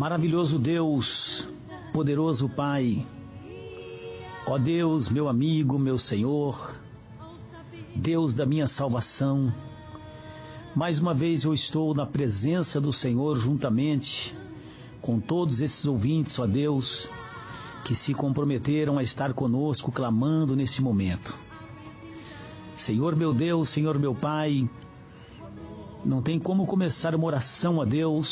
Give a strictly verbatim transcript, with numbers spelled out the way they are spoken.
Maravilhoso Deus, poderoso Pai, ó Deus, meu amigo, meu Senhor, Deus da minha salvação, mais uma vez eu estou na presença do Senhor juntamente com todos esses ouvintes, ó Deus, que se comprometeram a estar conosco clamando nesse momento. Senhor meu Deus, Senhor meu Pai, não tem como começar uma oração a Deus